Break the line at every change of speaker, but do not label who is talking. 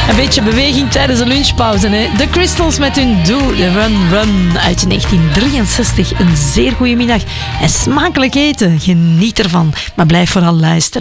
Een beetje beweging tijdens de lunchpauze. Hè? The Crystals met hun Do The Run Run uit 1963. Een zeer goede middag en smakelijk eten. Geniet ervan, maar blijf vooral luisteren.